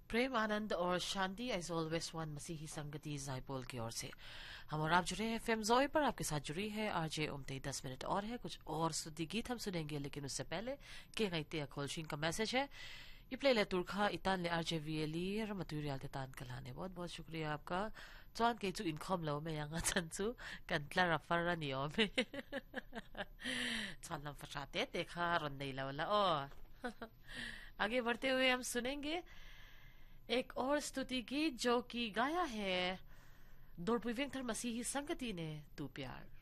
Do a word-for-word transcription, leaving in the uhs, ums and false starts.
प्रेम आनंद और शांति as always one मसीही संगति जायपोल की ओर से हम और आप जुड़े हैं फेम जोए पर। आपके साथ जुड़ी है आरजे उमते। दस मिनट और है, कुछ और स्तुति गीत हम सुनेंगे, लेकिन उससे पहले के गईते अखोलशिंग का मैसेज है। ये प्ले ले तुरखा इतान ले आरजे वीएली और मटूरियल तेतान कलाने बहुत बहुत शुक्रिया आपका। चौन के चु इनकम लो में यंगा चंचु कंतला रफर नियो में चलम फसाते देखा रंदई लवला ओ आगे बढ़ते हुए हम सुनेंगे एक और स्तुति गीत जो कि गाया है दोरपुविंग थर मसीही संगति ने तू प्यार।